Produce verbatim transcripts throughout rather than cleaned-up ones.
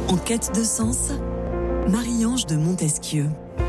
En quête de sens, Marie-Ange de Montesquieu.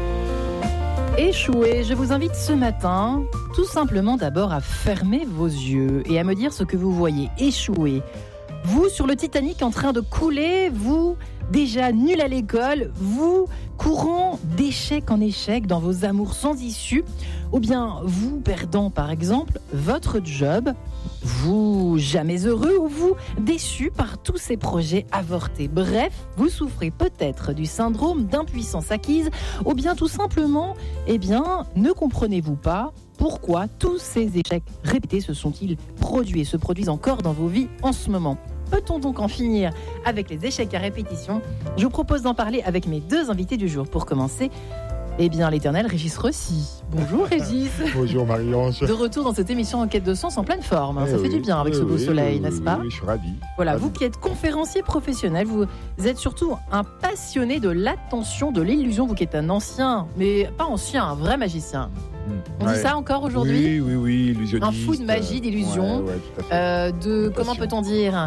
Échouer, je vous invite ce matin tout simplement d'abord à fermer vos yeux et à me dire ce que vous voyez. Échouer. Vous sur le Titanic en train de couler, vous déjà nul à l'école, vous courant d'échec en échec dans vos amours sans issue, ou bien vous perdant par exemple votre job, vous jamais heureux ou vous déçu par tous ces projets avortés. Bref, vous souffrez peut-être du syndrome d'impuissance acquise, ou bien tout simplement, eh bien, ne comprenez-vous pas pourquoi tous ces échecs répétés se sont-ils produits et se produisent encore dans vos vies en ce moment. Peut-on donc en finir avec les échecs à répétition ? Je vous propose d'en parler avec mes deux invités du jour. Pour commencer, eh bien, l'éternel Régis Rossi. Bonjour Régis. Bonjour Marie-Ange. De retour dans cette émission En quête de sens en pleine forme. Hein. Eh Ça oui, fait du bien avec oui, ce beau oui, soleil, oui, n'est-ce oui, pas ? Oui, je suis ravi. Voilà, ravi. vous qui êtes conférencier professionnel, vous êtes surtout un passionné de l'attention, de l'illusion, vous qui êtes un ancien, mais pas ancien, un vrai magicien. On Ouais. dit ça encore aujourd'hui ? Oui, oui, oui, illusionniste. Un fou de magie, d'illusion, Ouais, ouais, tout à fait. euh, de De comment passion. peut-on dire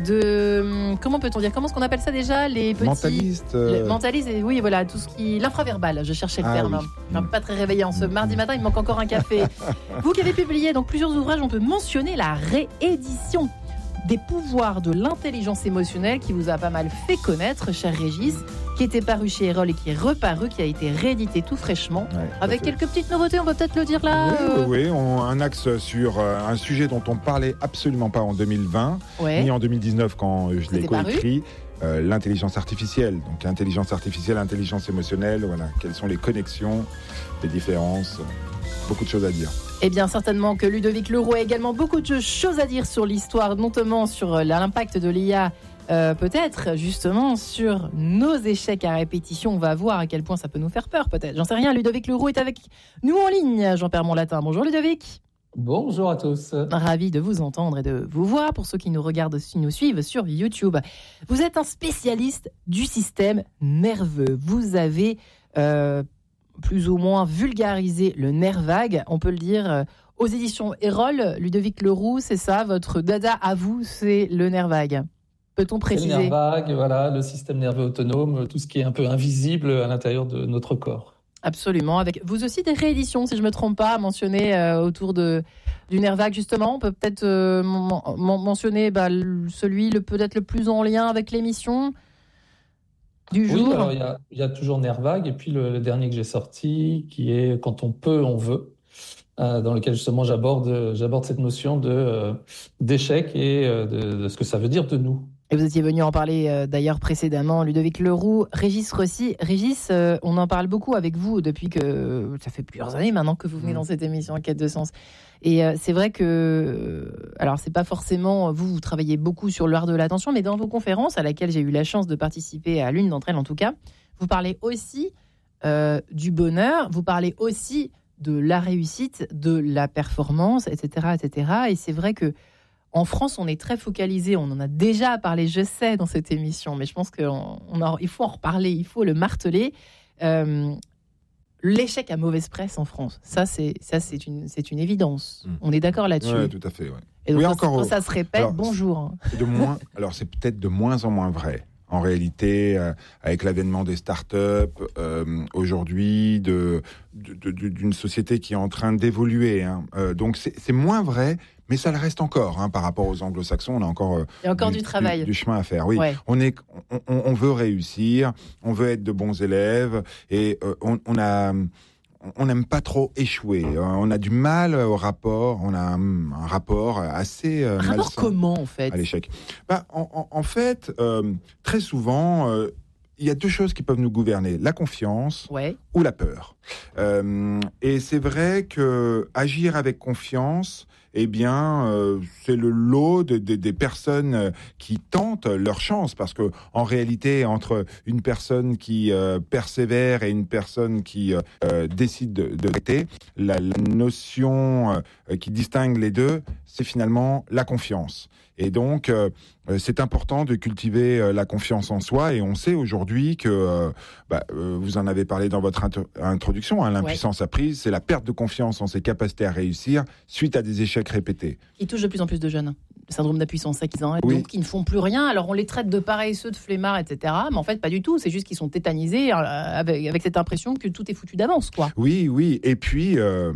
de comment peut-on dire comment est-ce qu'on appelle ça déjà les petits Mentaliste. le euh, mentaliste et oui voilà tout ce qui l'infraverbal, je cherchais le Ah terme oui. hein. Pas très réveillant ce Mm. mardi matin, il me manque encore un café. Vous qui avez publié donc plusieurs ouvrages, on peut mentionner la réédition des pouvoirs de l'intelligence émotionnelle qui vous a pas mal fait connaître, cher Régis, qui était paru chez Erol et qui est reparu, qui a été réédité tout fraîchement, ouais, tout à avec fait. quelques petites nouveautés, on va peut-être le dire là. Oui, euh, oui, oui, on- un axe sur euh, un sujet dont on parlait absolument pas en deux mille vingt, ouais. ni en deux mille dix-neuf quand euh, je l'ai C'était paru. coécrit. Euh, l'intelligence artificielle, donc intelligence artificielle, intelligence émotionnelle, voilà, quelles sont les connexions, les différences, euh, beaucoup de choses à dire. Eh bien, certainement que Ludovic Leroux a également beaucoup de choses à dire sur l'histoire, notamment sur euh, l'impact de l'I A, euh, peut-être justement sur nos échecs à répétition. On va voir à quel point ça peut nous faire peur, peut-être. J'en sais rien. Ludovic Leroux est avec nous en ligne. J'en perds mon latin. Bonjour Ludovic. Bonjour à tous. Ravi de vous entendre et de vous voir. Pour ceux qui nous regardent, qui nous suivent sur YouTube, vous êtes un spécialiste du système nerveux. Vous avez euh, plus ou moins vulgarisé le nerf vague, on peut le dire, euh, aux éditions Erol. Ludovic Leroux, c'est ça, votre dada à vous, c'est le nerf vague. Peut-on Le préciser ? nerf vague, voilà, le système nerveux autonome, tout ce qui est un peu invisible à l'intérieur de notre corps. Absolument, avec vous aussi des rééditions, si je ne me trompe pas, mentionnées euh, autour de, du nerf vague, justement. On peut peut-être euh, m- m- mentionner bah, le- celui le, peut-être le plus en lien avec l'émission du jour. Oui, alors il y a, il y a toujours nerf vague, et puis le, le dernier que j'ai sorti, qui est Quand on peut, on veut, euh, dans lequel justement j'aborde, j'aborde cette notion de, euh, d'échec et euh, de, de ce que ça veut dire de nous. Et vous étiez venu en parler euh, d'ailleurs précédemment, Ludovic Leroux, Régis Rossi. Régis, euh, on en parle beaucoup avec vous depuis que ça fait plusieurs années maintenant que vous venez Mmh. dans cette émission En quête de sens. Et euh, c'est vrai que, euh, alors c'est pas forcément, vous, vous travaillez beaucoup sur l'art de l'attention, mais dans vos conférences, à laquelle j'ai eu la chance de participer, à l'une d'entre elles en tout cas, vous parlez aussi euh, du bonheur, vous parlez aussi de la réussite, de la performance, et cetera, et cetera. Et c'est vrai que en France, on est très focalisé. On en a déjà parlé, je sais, dans cette émission, mais je pense qu'il faut en reparler, il faut le marteler. Euh, l'échec à mauvaise presse en France, ça, c'est, ça, c'est, une, c'est une évidence. Mmh. On est d'accord là-dessus. Ouais, tout à fait. Ouais. Et donc, Oui, quand, encore, quand ça se répète, alors, bonjour. C'est de moins, alors c'est peut-être de moins en moins vrai. En réalité, euh, avec l'avènement des startups, euh, aujourd'hui, de, de, de, d'une société qui est en train d'évoluer. Hein. Euh, donc c'est, c'est moins vrai, mais ça le reste encore. Hein, par rapport aux anglo-saxons, on a encore, euh, Il y a encore du, travail. Du, du chemin à faire. Oui, Ouais. on, est, on, on veut réussir, on veut être de bons élèves, et euh, on, on a... On n'aime pas trop échouer. On a du mal au rapport. On a un, un rapport assez euh, Un rapport malsain comment, en fait à l'échec. Bah, en, en, en fait, euh, très souvent, euh, il y a deux choses qui peuvent nous gouverner, la confiance Ouais. ou la peur. Euh, et c'est vrai que agir avec confiance, eh bien, euh, c'est le lot de, de, des personnes qui tentent leur chance, parce que en réalité, entre une personne qui euh, persévère et une personne qui euh, décide de, de arrêter, la, la notion euh, qui distingue les deux, c'est finalement la confiance. Et donc, euh, c'est important de cultiver euh, la confiance en soi. Et on sait aujourd'hui que, euh, bah, euh, vous en avez parlé dans votre int- introduction, hein, l'impuissance ouais. apprise, c'est la perte de confiance en ses capacités à réussir suite à des échecs répétés. Qui touche de plus en plus de jeunes. syndrome d'impuissance acquise, hein, Oui. donc ils ne font plus rien. Alors on les traite de paresseux, de flemmards, et cetera. Mais en fait, pas du tout. C'est juste qu'ils sont tétanisés euh, avec, avec cette impression que tout est foutu d'avance, quoi. Oui, oui. Et puis, euh,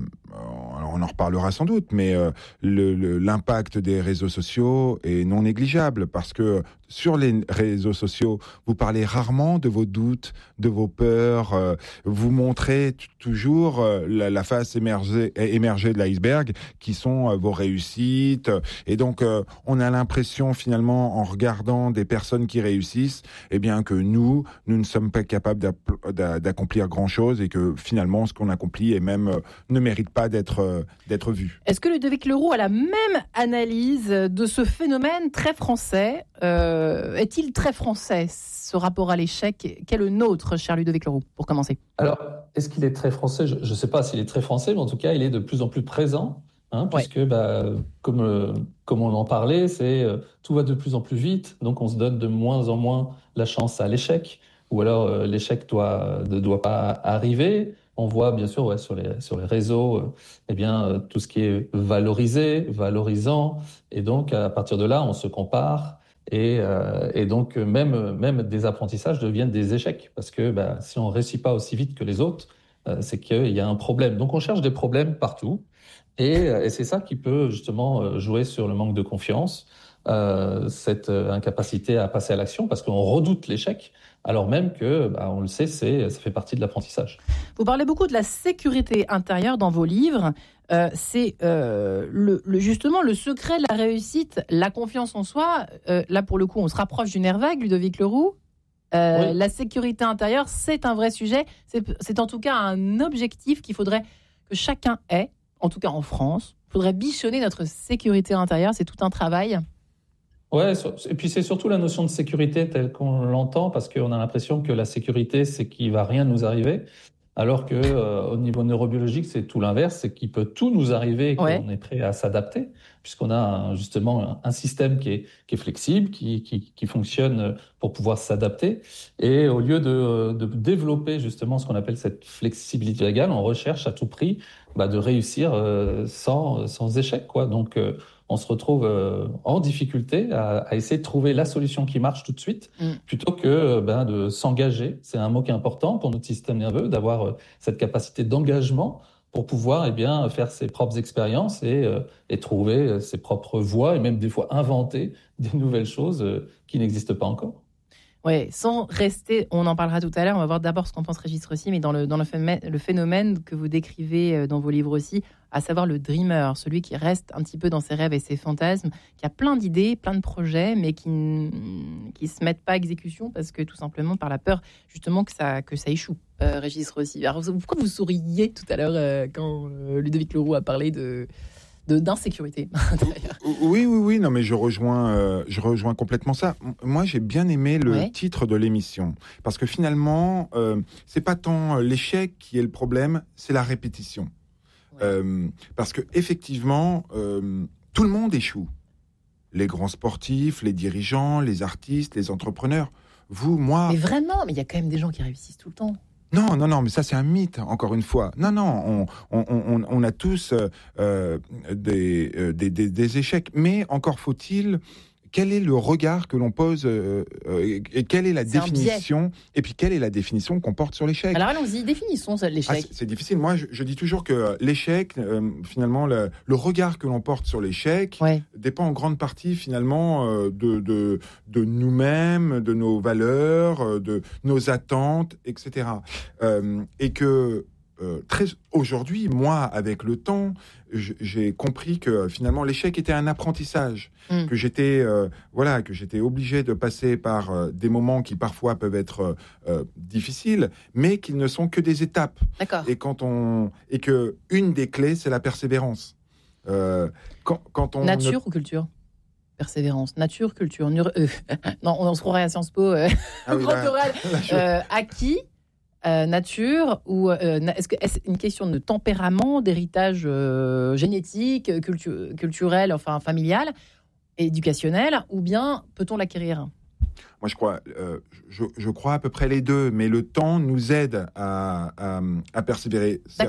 on en reparlera sans doute, mais euh, le, le, l'impact des réseaux sociaux est non négligeable parce que sur les réseaux sociaux, vous parlez rarement de vos doutes, de vos peurs. Euh, vous montrez t- toujours euh, la, la face émergée, émergée de l'iceberg, qui sont euh, vos réussites. Et donc, euh, on a l'impression finalement, en regardant des personnes qui réussissent, eh bien que nous, nous ne sommes pas capables d'app- d'a- d'accomplir grand-chose et que finalement, ce qu'on accomplit est même euh, ne mérite pas d'être euh, d'être vu. Est-ce que Ludovic Leroux a la même analyse de ce phénomène très français ? euh, Est-il très français, ce rapport à l'échec qu'est le nôtre, cher Ludovic Leroux, pour commencer ? Alors, est-ce qu'il est très français ? Je ne sais pas s'il est très français, mais en tout cas, il est de plus en plus présent, hein, puisque, ouais. bah, comme, euh, comme on en parlait, c'est, euh, tout va de plus en plus vite, donc on se donne de moins en moins la chance à l'échec, ou alors euh, l'échec doit, ne doit pas arriver. On voit bien sûr ouais, sur, les, sur les réseaux euh, eh bien, euh, tout ce qui est valorisé, valorisant, et donc à partir de là, on se compare. Et, euh, et donc, même, même des apprentissages deviennent des échecs. Parce que bah, si on ne réussit pas aussi vite que les autres, euh, c'est qu'il y a un problème. Donc, on cherche des problèmes partout. Et, et c'est ça qui peut justement jouer sur le manque de confiance, euh, cette incapacité à passer à l'action, parce qu'on redoute l'échec, alors même que, bah, on le sait, c'est, ça fait partie de l'apprentissage. Vous parlez beaucoup de la sécurité intérieure dans vos livres. Euh, c'est euh, le, le, justement le secret de la réussite, la confiance en soi. Euh, là, pour le coup, on se rapproche du nerf vague, Ludovic Leroux. Euh, oui. La sécurité intérieure, c'est un vrai sujet. C'est, c'est en tout cas un objectif qu'il faudrait que chacun ait, en tout cas en France. Il faudrait bichonner notre sécurité intérieure. C'est tout un travail. Ouais, et puis c'est surtout la notion de sécurité telle qu'on l'entend, parce qu'on a l'impression que la sécurité, c'est qu'il ne va rien nous arriver. Alors que euh, au niveau neurobiologique, c'est tout l'inverse, c'est qu'il peut tout nous arriver et qu'on ouais. est prêt à s'adapter, puisqu'on a un, justement un système qui est, qui est flexible, qui, qui, qui fonctionne pour pouvoir s'adapter. Et au lieu de, de développer justement ce qu'on appelle cette flexibilité légale, on recherche à tout prix bah, de réussir euh, sans, sans échec, quoi. Donc euh, on se retrouve euh, en difficulté à, à essayer de trouver la solution qui marche tout de suite, mm. plutôt que ben, de s'engager. C'est un mot qui est important pour notre système nerveux, d'avoir euh, cette capacité d'engagement pour pouvoir eh bien, faire ses propres expériences et, euh, et trouver ses propres voies, et même des fois inventer des nouvelles choses euh, qui n'existent pas encore. Oui, sans rester, on en parlera tout à l'heure, on va voir d'abord ce qu'en pense Régis Rossi, mais dans le, dans le, phénomène, le phénomène que vous décrivez dans vos livres aussi, à savoir le dreamer, celui qui reste un petit peu dans ses rêves et ses fantasmes, qui a plein d'idées, plein de projets, mais qui ne se mettent pas à exécution parce que tout simplement par la peur justement que ça, que ça échoue. Euh, Régis Rossi, alors pourquoi vous souriez tout à l'heure euh, quand euh, Ludovic Leroux a parlé de... De, d'insécurité. oui, oui, oui, non, mais je rejoins, euh, je rejoins complètement ça. Moi, j'ai bien aimé le ouais. titre de l'émission, parce que finalement, euh, c'est pas tant l'échec qui est le problème, c'est la répétition. Ouais. Euh, parce que effectivement, euh, tout le monde échoue. Les grands sportifs, les dirigeants, les artistes, les entrepreneurs. Vous, moi. Mais vraiment, mais il y a quand même des gens qui réussissent tout le temps. Non, non, non, mais ça c'est un mythe, encore une fois. Non, non, on, on, on, on a tous euh, des, euh, des, des, des échecs, mais encore faut-il... Quel est le regard que l'on pose euh, euh, et quelle est la c'est définition et puis quelle est la définition qu'on porte sur l'échec? Alors allons-y, définissons l'échec. Ah, c'est, c'est difficile. Moi, je, je dis toujours que l'échec, euh, finalement, le, le regard que l'on porte sur l'échec ouais. dépend en grande partie finalement euh, de, de, de nous-mêmes, de nos valeurs, de nos attentes, et cetera. Euh, et que Euh, très aujourd'hui, moi, avec le temps, j'ai compris que finalement l'échec était un apprentissage, mmh. que j'étais euh, voilà, que j'étais obligé de passer par euh, des moments qui parfois peuvent être euh, difficiles, mais qu'ils ne sont que des étapes. D'accord. Et quand on et que une des clés, c'est la persévérance. Euh, quand, quand on nature ne... ou culture? Persévérance, nature, culture. Nur... Euh, non, on se croirait à Sciences Po. Euh, ah oui, grand là, oral. Là, je... euh, acquis. Euh, nature ou euh, est-ce que est-ce une question de tempérament, d'héritage euh, génétique, cultu- culturel, enfin familial, éducationnel, ou bien peut-on l'acquérir? Moi, je crois, euh, je, je crois à peu près les deux, mais le temps nous aide à, à, à persévérer. Certes,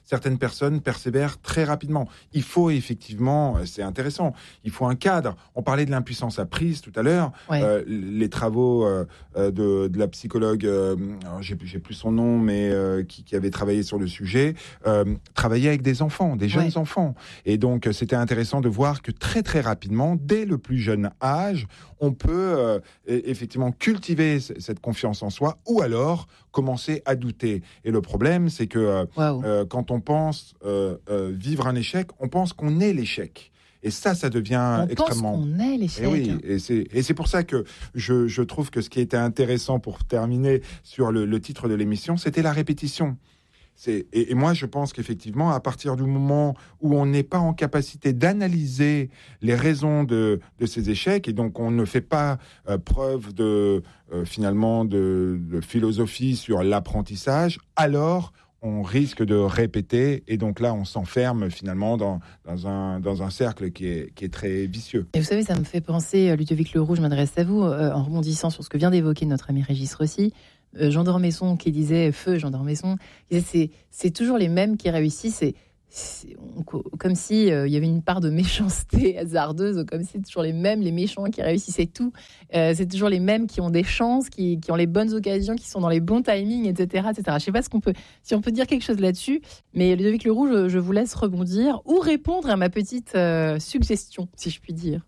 certaines personnes persévèrent très rapidement. Il faut effectivement, c'est intéressant, il faut un cadre. On parlait de l'impuissance apprise tout à l'heure. Ouais. Euh, les travaux euh, de, de la psychologue, euh, j'ai, j'ai plus son nom, mais euh, qui, qui avait travaillé sur le sujet, euh, travaillait avec des enfants, des jeunes Ouais. enfants. Et donc, c'était intéressant de voir que très, très rapidement, dès le plus jeune âge, on peut euh, effectivement cultiver c- cette confiance en soi ou alors commencer à douter. Et le problème, c'est que euh, Waouh. euh, quand on pense euh, euh, vivre un échec, on pense qu'on est l'échec. Et ça, ça devient On pense extrêmement... qu'on est l'échec. Et oui, et c'est, et c'est pour ça que je, je trouve que ce qui était intéressant pour terminer sur le, le titre de l'émission, c'était la répétition. C'est, et, et moi, je pense qu'effectivement, à partir du moment où on n'est pas en capacité d'analyser les raisons de, de ces échecs, et donc on ne fait pas euh, preuve de, euh, finalement de, de philosophie sur l'apprentissage, alors on risque de répéter, et donc là, on s'enferme finalement dans, dans, un, dans un cercle qui est, qui est très vicieux. Et vous savez, ça me fait penser, euh, Ludovic Leroux, je m'adresse à vous, euh, en rebondissant sur ce que vient d'évoquer notre ami Régis Rossi. Euh, Jean d'Ormesson qui disait, feu Jean d'Ormesson, qui disait, c'est, c'est toujours les mêmes qui réussissent. C'est, c'est on- comme si il euh, y avait une part de méchanceté hasardeuse, comme si c'est toujours les mêmes, les méchants qui réussissaient tout. Euh, c'est toujours les mêmes qui ont des chances, qui, qui ont les bonnes occasions, qui sont dans les bons timings, et cetera, et cetera. Je sais pas ce qu'on peut, si on peut dire quelque chose là-dessus, mais Ludovic Leroux, je, je vous laisse rebondir ou répondre à ma petite euh, suggestion, si je puis dire.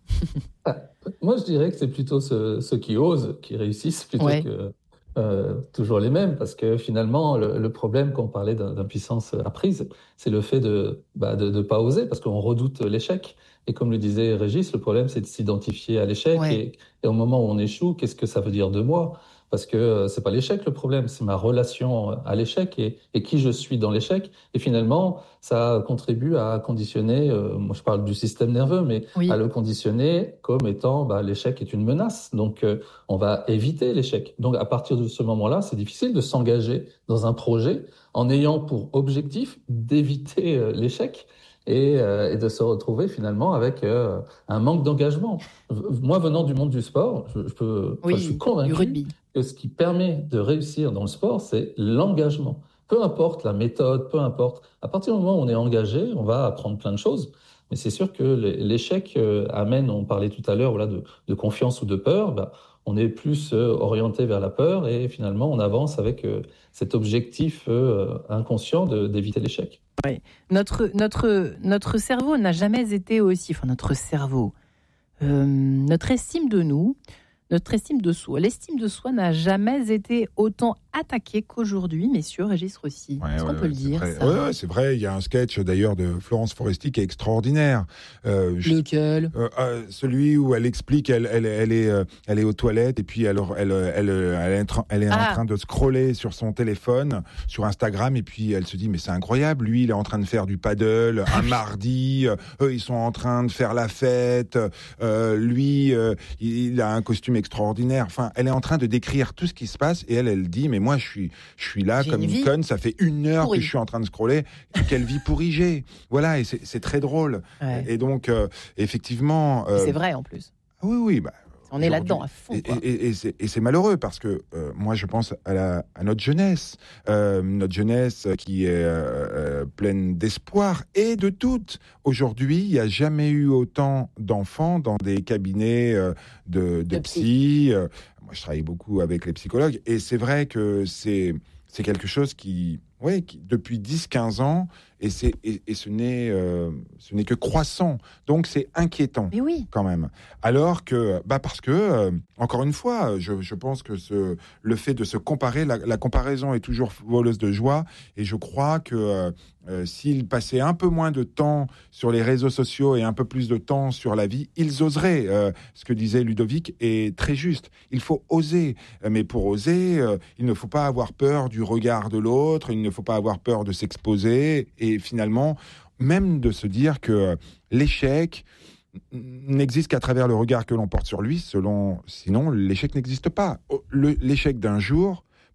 Moi, je dirais que c'est plutôt ceux, ceux qui osent qui réussissent plutôt Ouais. que euh, toujours les mêmes, parce que finalement, le, le problème, quand on parlait d'un- d'impuissance apprise, c'est le fait de bah, de, de pas oser, parce qu'on redoute l'échec. Et comme le disait Régis, le problème, c'est de s'identifier à l'échec. Ouais. Et, et au moment où on échoue, qu'est-ce que ça veut dire de moi? Parce que euh, c'est pas l'échec le problème, c'est ma relation à l'échec et, et qui je suis dans l'échec. Et finalement, ça contribue à conditionner, euh, moi je parle du système nerveux, mais Oui. à le conditionner comme étant bah, l'échec est une menace. Donc euh, on va éviter l'échec. Donc à partir de ce moment-là, c'est difficile de s'engager dans un projet en ayant pour objectif d'éviter euh, l'échec et, euh, et de se retrouver finalement avec euh, un manque d'engagement. V- Moi, venant du monde du sport, je, je peux, enfin, Oui, je suis du convaincu rugby. que ce qui permet de réussir dans le sport, c'est l'engagement. Peu importe la méthode, peu importe. À partir du moment où on est engagé, on va apprendre plein de choses. Mais c'est sûr que l'é- l'échec euh, amène, on parlait tout à l'heure voilà, de, de confiance ou de peur, bah, on est plus euh, orienté vers la peur et finalement on avance avec euh, cet objectif euh, inconscient de- d'éviter l'échec. Notre, notre, notre cerveau n'a jamais été aussi... Enfin, notre cerveau... euh, notre estime de nous, notre estime de soi, l'estime de soi n'a jamais été autant attaquée qu'aujourd'hui, messieurs, Régis Rossi. Ouais, Est-ce qu'on ouais, peut ouais, le c'est dire, vrai. ça? Ouais, ouais, c'est vrai. Il y a un sketch d'ailleurs de Florence Foresti qui est extraordinaire. Euh, je- Lequel? euh, euh, celui où elle explique, elle, elle, elle est, euh, elle est aux toilettes et puis elle, elle, elle, elle est, en train- elle est en Ah. train de scroller sur son téléphone, sur Instagram, et puis elle se dit mais c'est incroyable. Lui, il est en train de faire du paddle un mardi. euh, Eux, ils sont en train de faire la fête. Euh, lui, euh, il a un costume extraordinaire. Enfin, elle est en train de décrire tout ce qui se passe et elle, elle dit mais moi, je suis, je suis là J'ai comme une une vie conne. Ça fait une heure pourrie. que je suis en train de scroller. Quelle vie pourrie j'ai. Voilà, et c'est, c'est très drôle. Ouais. Et donc, euh, effectivement. euh, C'est vrai en plus. Oui, oui. Bah, On est aujourd'hui- là-dedans à fond. et, quoi. et- et- et c'est, et c'est malheureux parce que euh, moi, je pense à, la, à notre jeunesse. Euh, notre jeunesse qui est euh, euh, pleine d'espoir et de doute. Aujourd'hui, il n'y a jamais eu autant d'enfants dans des cabinets euh, de, de De psy. Euh, moi, je travaille beaucoup avec les psychologues. Et c'est vrai que c'est, c'est quelque chose qui, ouais, qui depuis dix quinze ans, et, c'est, et, et ce, n'est, euh, ce n'est que croissant. Donc, c'est inquiétant Mais oui. quand même. Alors que, bah parce que, euh, encore une fois, je, je pense que ce, le fait de se comparer, la, la comparaison est toujours voleuse de joie, et je crois que euh, euh, s'ils passaient un peu moins de temps sur les réseaux sociaux et un peu plus de temps sur la vie, ils oseraient. Euh, ce que disait Ludovic est très juste. Il faut oser, mais pour oser, euh, il ne faut pas avoir peur du regard de l'autre, il ne faut pas avoir peur de s'exposer, et finalement, même de se dire que l'échec n'existe qu'à travers le regard que l'on porte sur lui, selon, sinon l'échec n'existe pas. Le- l'échec d'un jour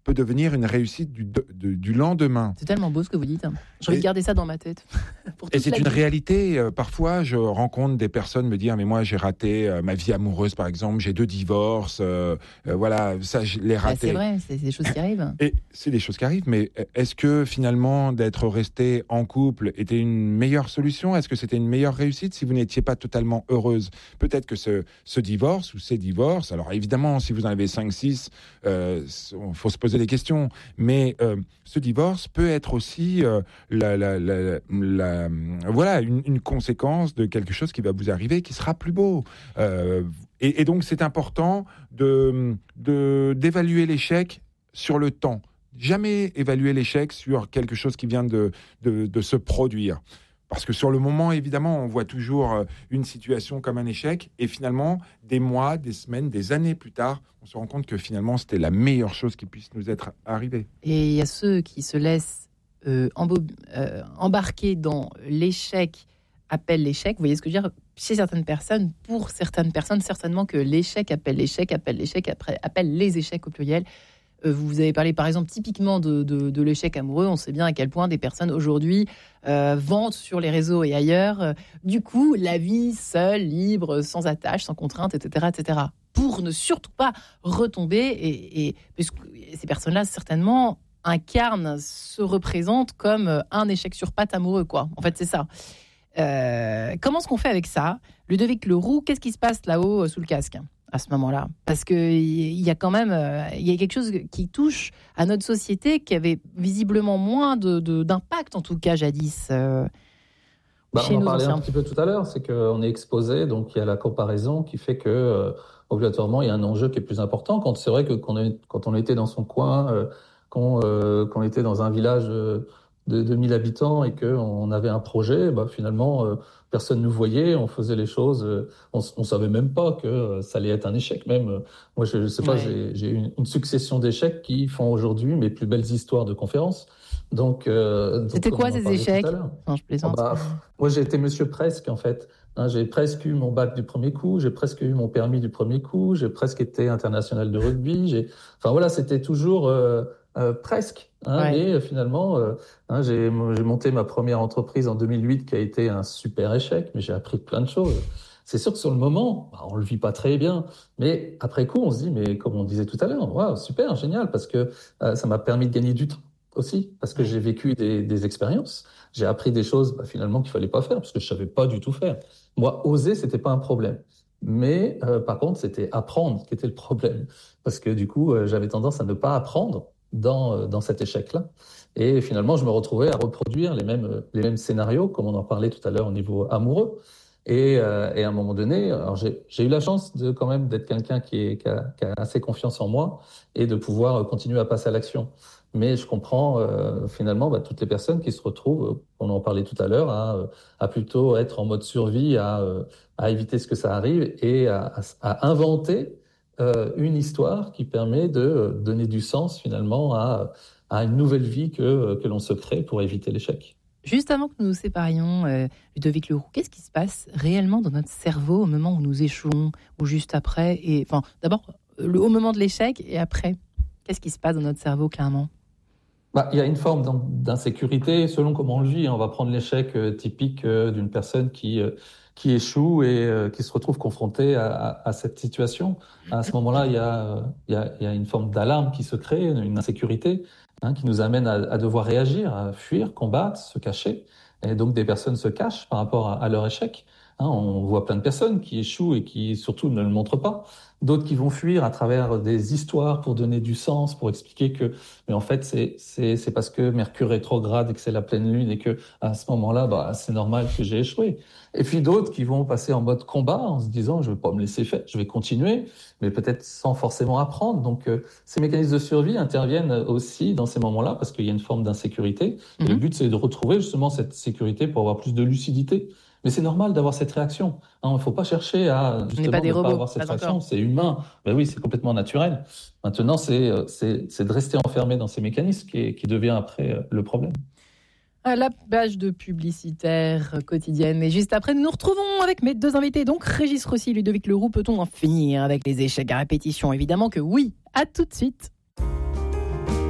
peut devenir une réussite du, de, du lendemain. C'est tellement beau ce que vous dites. J'ai envie de garder ça dans ma tête. Pour et c'est une vie. réalité. Euh, parfois, je rencontre des personnes me dire, mais moi, j'ai raté euh, ma vie amoureuse, par exemple. J'ai deux divorces. Euh, euh, voilà, ça, je l'ai raté. Bah, c'est vrai, c'est, c'est des choses qui arrivent. Et c'est des choses qui arrivent, mais est-ce que finalement, d'être resté en couple était une meilleure solution ? Est-ce que c'était une meilleure réussite si vous n'étiez pas totalement heureuse ? Peut-être que ce, ce divorce ou ces divorces, alors évidemment, si vous en avez cinq six, il euh, faut se poser des questions, mais euh, ce divorce peut être aussi euh, la, la, la, la, voilà, une, une conséquence de quelque chose qui va vous arriver, qui sera plus beau. Euh, et, et donc, c'est important de, de, d'évaluer l'échec sur le temps. Jamais évaluer l'échec sur quelque chose qui vient de, de, de se produire. Parce que sur le moment, évidemment, on voit toujours une situation comme un échec. Et finalement, des mois, des semaines, des années plus tard, on se rend compte que finalement, c'était la meilleure chose qui puisse nous être arrivée. Et il y a ceux qui se laissent euh, embo- euh, embarquer dans l'échec, appelle l'échec. Vous voyez ce que je veux dire ? Chez certaines personnes, pour certaines personnes, certainement que l'échec appelle l'échec, appelle l'échec, après, appelle les échecs au pluriel. Vous avez parlé par exemple typiquement de, de, de l'échec amoureux. On sait bien à quel point des personnes aujourd'hui euh, vantent sur les réseaux et ailleurs. Euh, du coup, la vie seule, libre, sans attache, sans contrainte, et cetera, et cetera. Pour ne surtout pas retomber. Et, et puisque ces personnes-là, certainement, incarnent, se représentent comme un échec sur pattes amoureux, quoi. En fait, c'est ça. Euh, comment est-ce qu'on fait avec ça ? Ludovic Leroux, qu'est-ce qui se passe là-haut sous le casque ? À ce moment-là, parce que il y a quand même il y a quelque chose qui touche à notre société qui avait visiblement moins de, de d'impact en tout cas jadis. Euh, bah, chez on en nos parlait anciens. un petit peu tout à l'heure, c'est qu'on est exposé, donc il y a la comparaison qui fait que euh, obligatoirement il y a un enjeu qui est plus important. Quand c'est vrai que quand on, est, quand on était dans son coin, euh, quand euh, qu'on était dans un village euh, de deux mille habitants et qu'on avait un projet, bah, finalement, euh, personne ne nous voyait, on faisait les choses, euh, on ne savait même pas que euh, ça allait être un échec. Même, euh, moi, je ne sais pas, ouais. j'ai, j'ai une, une succession d'échecs qui font aujourd'hui mes plus belles histoires de conférences. Donc, euh, donc C'était quoi ces échecs ? Non, je plaisante. Bah, moi, j'ai été monsieur presque, en fait. Hein, j'ai presque eu mon bac du premier coup, j'ai presque eu mon permis du premier coup, j'ai presque été international de rugby. J'ai... Enfin, voilà, c'était toujours... Euh, Euh, presque, hein, ouais. mais euh, finalement, euh, hein, j'ai, j'ai monté ma première entreprise en deux mille huit qui a été un super échec, mais j'ai appris plein de choses. C'est sûr que sur le moment, bah, on le vit pas très bien, mais après coup, on se dit, mais comme on disait tout à l'heure, waouh, super, génial, parce que euh, ça m'a permis de gagner du temps aussi, parce que j'ai vécu des, des expériences, j'ai appris des choses bah, finalement qu'il fallait pas faire, parce que je savais pas du tout faire. Moi, oser, c'était pas un problème. Mais euh, par contre, c'était apprendre qui était le problème, parce que du coup, euh, j'avais tendance à ne pas apprendre dans dans cet échec-là. Et finalement, je me retrouvais à reproduire les mêmes les mêmes scénarios, comme on en parlait tout à l'heure au niveau amoureux. Et, euh, et à un moment donné, alors j'ai j'ai eu la chance de quand même d'être quelqu'un qui est qui a, qui a assez confiance en moi et de pouvoir continuer à passer à l'action. Mais je comprends euh, finalement bah, toutes les personnes qui se retrouvent, on en parlait tout à l'heure, à, à plutôt être en mode survie, à à éviter ce que ça arrive et à, à, à inventer Euh, une histoire qui permet de donner du sens finalement à, à une nouvelle vie que, que l'on se crée pour éviter l'échec. Juste avant que nous nous séparions, euh, Ludovic Leroux, qu'est-ce qui se passe réellement dans notre cerveau au moment où nous échouons ou juste après et, enfin, d'abord, le, au moment de l'échec et après, qu'est-ce qui se passe dans notre cerveau clairement ? Bah, il y a une forme d'insécurité selon comment on le vit. On va prendre l'échec euh, typique euh, d'une personne qui... Euh, qui échoue et euh, qui se retrouve confronté à, à, à cette situation. À ce moment-là, il y a, il y a, il y a une forme d'alarme qui se crée, une insécurité hein, qui nous amène à, à devoir réagir, à fuir, combattre, se cacher. Et donc, des personnes se cachent par rapport à, à leur échec. Hein, on voit plein de personnes qui échouent et qui, surtout, ne le montrent pas. D'autres qui vont fuir à travers des histoires pour donner du sens, pour expliquer que, mais en fait, c'est, c'est, c'est parce que Mercure rétrograde et que c'est la pleine lune et que, à ce moment-là, bah, c'est normal que j'ai échoué. Et puis d'autres qui vont passer en mode combat en se disant, je vais pas me laisser faire, je vais continuer, mais peut-être sans forcément apprendre. Donc, euh, ces mécanismes de survie interviennent aussi dans ces moments-là parce qu'il y a une forme d'insécurité. Mm-hmm. Et le but, c'est de retrouver justement cette sécurité pour avoir plus de lucidité. Mais c'est normal d'avoir cette réaction. Il hein, ne faut pas chercher à justement pas des ne robots, pas avoir cette pas réaction. encore. C'est humain. Ben oui, c'est complètement naturel. Maintenant, c'est, c'est, c'est de rester enfermé dans ces mécanismes qui, qui devient après le problème. À la page de publicitaire quotidienne. Et juste après, nous nous retrouvons avec mes deux invités. Donc, Régis Rossi et Ludovic Leroux. Peut-on en finir avec les échecs à répétition ? Évidemment que oui. À tout de suite.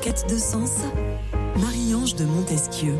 quête de sens, Marie-Ange de Montesquieu.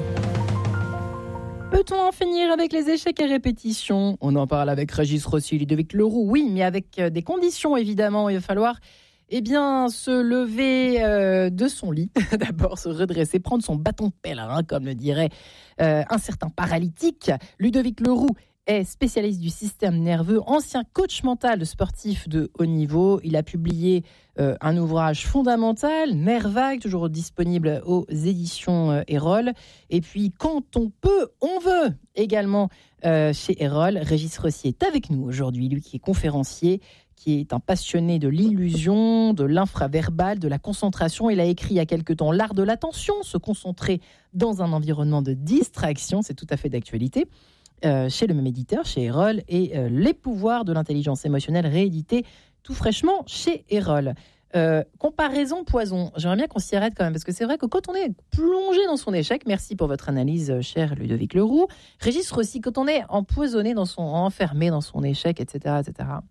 Peut-on en finir avec les échecs à répétition ? On en parle avec Régis Rossi, Ludovic Leroux, oui, mais avec des conditions évidemment. Il va falloir eh bien, se lever euh, de son lit, d'abord se redresser, prendre son bâton de pèlerin, comme le dirait euh, un certain paralytique. Ludovic Leroux est spécialiste du système nerveux, ancien coach mental sportif de haut niveau. Il a publié euh, un ouvrage fondamental, Nerf Vague, toujours disponible aux éditions euh, Erol. Et puis, quand on peut, on veut, également euh, chez Erol. Régis Rossi est avec nous aujourd'hui, lui qui est conférencier, qui est un passionné de l'illusion, de l'infraverbal, de la concentration. Il a écrit il y a quelque temps L'art de l'attention, se concentrer dans un environnement de distraction. C'est tout à fait d'actualité. Euh, chez le même éditeur, chez Erol, et euh, Les pouvoirs de l'intelligence émotionnelle, réédité tout fraîchement chez Erol. Euh, comparaison poison, j'aimerais bien qu'on s'y arrête quand même, parce que c'est vrai que quand on est plongé dans son échec, merci pour votre analyse, cher Ludovic Leroux, Régis Rossi, quand on est empoisonné, dans son, enfermé dans son échec, et cetera, et cetera,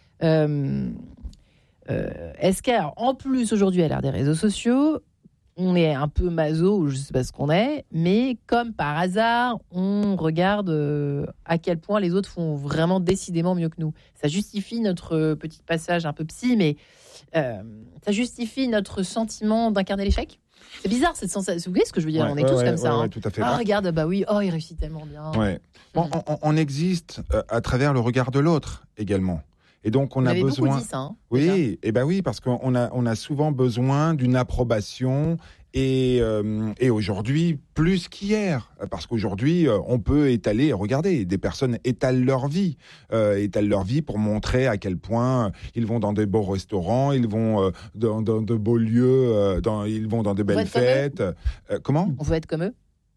euh, euh, est-ce qu'en plus aujourd'hui à l'ère des réseaux sociaux, on est un peu maso, ou je ne sais pas ce qu'on est, mais comme par hasard, on regarde euh, à quel point les autres font vraiment décidément mieux que nous. Ça justifie notre petit passage un peu psy, mais euh, ça justifie notre sentiment d'incarner l'échec. C'est bizarre cette sensation. Vous voyez ce que je veux dire ? Ouais, On est ouais, tous ouais, comme ça. ouais, hein. ouais, tout à fait. Ah, regarde, bah oui, oh, il réussit tellement bien. Ouais. Bon, Mmh. on, on existe euh, à travers le regard de l'autre également. Et donc, on Vous a avez besoin. beaucoup dit ça, hein, déjà. Oui, et ben oui, parce qu'on a, on a souvent besoin d'une approbation. Et, euh, et aujourd'hui, plus qu'hier, parce qu'aujourd'hui, euh, on peut étaler, regardez, des personnes étalent leur vie, euh, étalent leur vie pour montrer à quel point ils vont dans des beaux restaurants, ils vont euh, dans, dans de beaux lieux, euh, dans, ils vont dans des belles fêtes. Euh, comment ? On veut être comme eux ?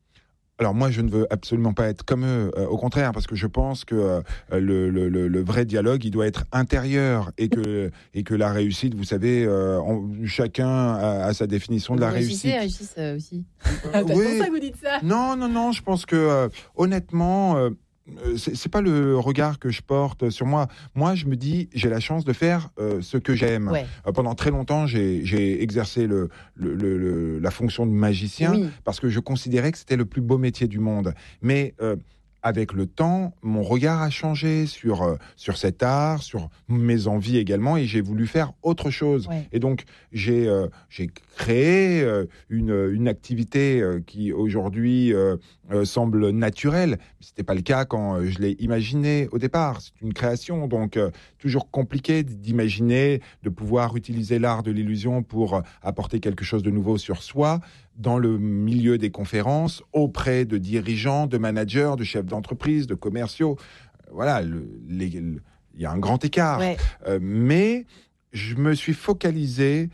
Alors moi, je ne veux absolument pas être comme eux, euh, au contraire, parce que je pense que euh, le, le, le vrai dialogue, il doit être intérieur, et que, et que la réussite, vous savez, euh, on, chacun a, a sa définition de la vous réussite. Régis, euh, aussi. Euh, C'est oui. pour ça que vous dites ça. Non, non, non, je pense que, euh, honnêtement... Euh, C'est, c'est pas le regard que je porte sur moi. Moi, je me dis, j'ai la chance de faire euh, ce que j'aime. Ouais. Euh, pendant très longtemps, j'ai, j'ai exercé le, le, le, le, la fonction de magicien, Oui. parce que je considérais que c'était le plus beau métier du monde. Mais euh, avec le temps, mon regard a changé sur, euh, sur cet art, sur mes envies également, et j'ai voulu faire autre chose. Ouais. Et donc, j'ai, euh, j'ai créé euh, une, une activité euh, qui aujourd'hui euh, euh, semble naturelle. Ce n'était pas le cas quand euh, je l'ai imaginé au départ. C'est une création, donc euh, toujours compliqué d'imaginer, de pouvoir utiliser l'art de l'illusion pour euh, apporter quelque chose de nouveau sur soi, dans le milieu des conférences, auprès de dirigeants, de managers, de chefs d'entreprise, de commerciaux. Voilà, le, les, le, il y a un grand écart. Ouais. Euh, mais je me suis focalisé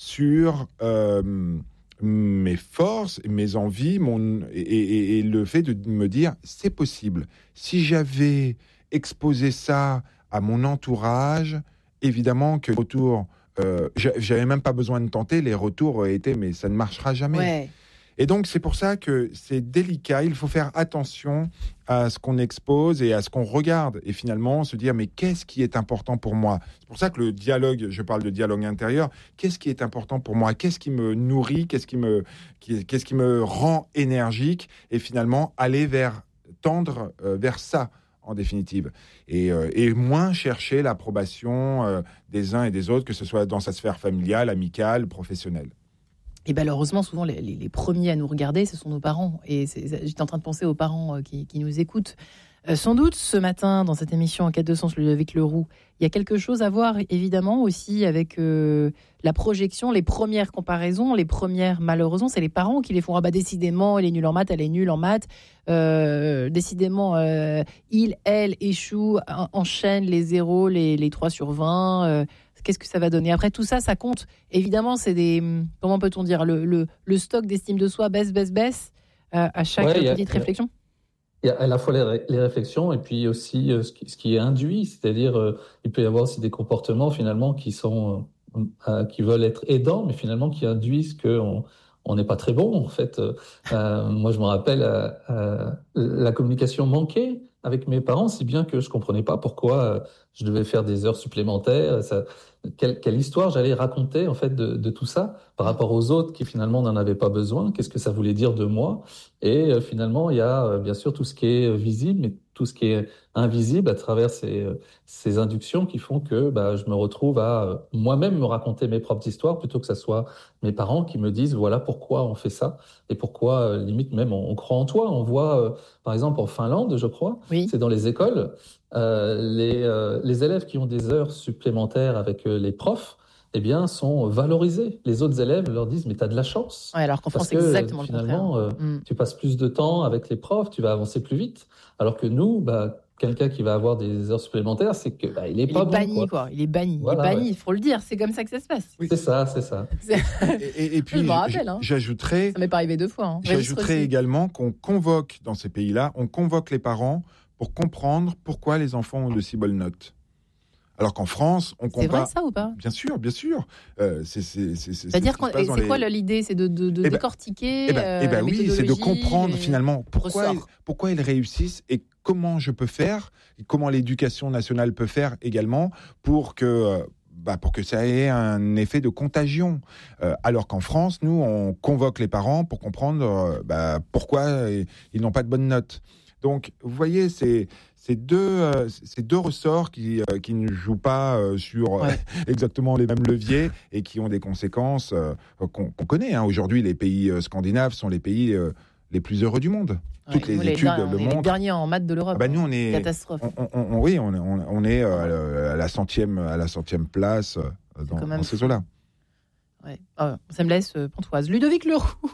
sur euh, mes forces, mes envies, mon, et, et, et le fait de me dire, c'est possible. Si j'avais exposé ça à mon entourage, évidemment que autour... Euh, j'avais même pas besoin de tenter, les retours auraient été, mais ça ne marchera jamais. Ouais. Et donc, c'est pour ça que c'est délicat. Il faut faire attention à ce qu'on expose et à ce qu'on regarde. Et finalement, se dire, mais qu'est-ce qui est important pour moi ? C'est pour ça que le dialogue, je parle de dialogue intérieur, qu'est-ce qui est important pour moi ? Qu'est-ce qui me nourrit ? Qu'est-ce qui me, qu'est-ce qui me rend énergique ? Et finalement, aller vers, tendre euh, vers ça, en définitive. Et, euh, et moins chercher l'approbation euh, des uns et des autres, que ce soit dans sa sphère familiale, amicale, professionnelle. Et malheureusement, souvent, les, les, les premiers à nous regarder, ce sont nos parents. Et c'est, j'étais en train de penser aux parents euh, qui, qui nous écoutent. Euh, sans doute, ce matin, dans cette émission En quête de sens, Ludovic Leroux, il y a quelque chose à voir, évidemment, aussi avec euh, la projection, les premières comparaisons, les premières, malheureusement, c'est les parents qui les font. Ah bah, décidément, elle est nulle en maths, elle est nulle en maths. Euh, décidément, euh, il, elle échoue, en, enchaîne les zéros, les, les trois sur vingt. Euh, qu'est-ce que ça va donner ? Après, tout ça, ça compte. Évidemment, c'est des... Comment peut-on dire ? Le, le, le stock d'estime de soi baisse, baisse, baisse euh, à chaque Ouais, petite a, réflexion. Il y a à la fois les, les réflexions et puis aussi euh, ce, qui, ce qui est induit. C'est-à-dire, euh, il peut y avoir aussi des comportements, finalement, qui sont... Euh, euh, qui veulent être aidants, mais finalement qui induisent qu'on on n'est pas très bon, en fait. Euh, moi, je me rappelle euh, euh, la communication manquée. avec mes parents, si bien que je comprenais pas pourquoi je devais faire des heures supplémentaires. Ça, quelle, quelle histoire j'allais raconter en fait de, de tout ça par rapport aux autres qui finalement n'en avaient pas besoin. Qu'est-ce que ça voulait dire de moi? Et euh, finalement, il y a euh, bien sûr tout ce qui est visible, mais tout ce qui est invisible à travers ces, ces inductions qui font que bah, je me retrouve à euh, moi-même me raconter mes propres histoires plutôt que ce soit mes parents qui me disent voilà pourquoi on fait ça et pourquoi euh, limite même on, on croit en toi. On voit euh, par exemple en Finlande, je crois, Oui. c'est dans les écoles, euh, les, euh, les élèves qui ont des heures supplémentaires avec euh, les profs, eh bien, sont valorisés. Les autres élèves leur disent, mais t'as de la chance. Ouais, alors qu'en France, Parce c'est que exactement le finalement, contraire. euh, Mm. tu passes plus de temps avec les profs, tu vas avancer plus vite. Alors que nous, bah, quelqu'un qui va avoir des heures supplémentaires, c'est que bah, il est Il pas est bon, banni, quoi. quoi. Il est banni. Voilà, il est banni, ouais. il faut le dire. C'est comme ça que ça se passe. Oui. C'est ça, c'est ça. C'est- Et, et- et puis, Je me j- rappelle, hein. j'ajouterais, Ça m'est pas arrivé deux fois. Hein. Régis j'ajouterais Rossi. également qu'on convoque dans ces pays-là, on convoque les parents pour comprendre pourquoi les enfants ont de si bonnes notes. Alors qu'en France, on C'est vrai compare. ça ou pas? Bien sûr, bien sûr. Euh, c'est, c'est, c'est, c'est, C'est-à-dire, ce qui qu'on- se passe dans c'est les- quoi là, l'idée? C'est de, de, de Eh ben, décortiquer Eh ben, euh, eh ben la oui, c'est de méthodologie, comprendre les finalement pourquoi, ressorts. pourquoi ils réussissent et comment je peux faire, et comment l'éducation nationale peut faire également pour que, euh, bah, pour que ça ait un effet de contagion. Euh, alors qu'en France, nous, on convoque les parents pour comprendre euh, bah, pourquoi ils n'ont pas de bonnes notes. Donc, vous voyez, c'est ces deux, euh, ces deux ressorts qui, euh, qui ne jouent pas euh, sur euh, Ouais. exactement les mêmes leviers et qui ont des conséquences euh, qu'on, qu'on connaît. Hein. Aujourd'hui, les pays euh, scandinaves sont les pays euh, les plus heureux du monde. Toutes Ouais, les nous, études der- on le est les montrent. derniers en maths de l'Europe. Ah bah, nous, on est, Catastrophe. on, on- on- oui, on, on- on est euh, à la centième, à la centième place euh, dans, quand même dans ces fou. eaux-là. Ouais. Ah, ça me laisse euh, pantoise. Ludovic Leroux,